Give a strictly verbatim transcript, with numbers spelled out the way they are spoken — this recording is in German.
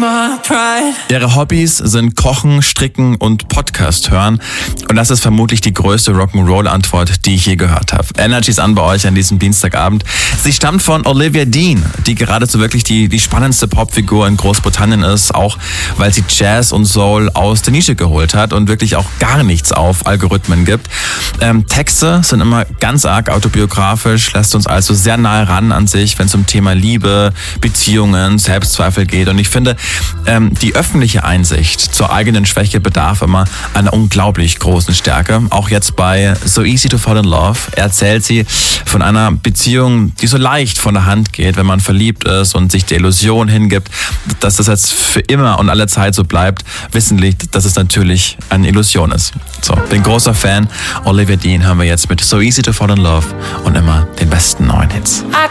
my pride. Ihre Hobbys sind Kochen, Stricken und Podcast hören. Und das ist vermutlich die größte Rock'n'Roll-Antwort, die ich je gehört habe. Energy ist an bei euch an diesem Dienstagabend. Sie stammt von Olivia Dean, die geradezu wirklich die, die spannendste Popfigur in Großbritannien ist, auch weil sie Jazz und Soul aus der Nische geholt hat und wirklich auch gar nichts auf Algorithmen gibt. Ähm, Texte sind immer ganz arg autobiografisch, lässt uns also sehr nahe ran an sich, wenn es um Thema Liebe, Beziehungen, Selbstzweifel geht. Und ich finde, ähm, die öffentliche Einsicht zur eigenen Schwäche bedarf immer einer unglaublich großen Stärke. Auch jetzt bei So Easy to Fall in Love erzählt sie von einer Beziehung, die so leicht von der Hand geht, wenn man verliebt ist und sich der Illusion hingibt, dass das jetzt für immer und alle Zeit so bleibt, wissentlich, dass es natürlich eine Illusion ist. So, bin großer Fan. Olivia Dean haben wir jetzt mit So Easy to Fall in Love und immer den besten neuen Hits. I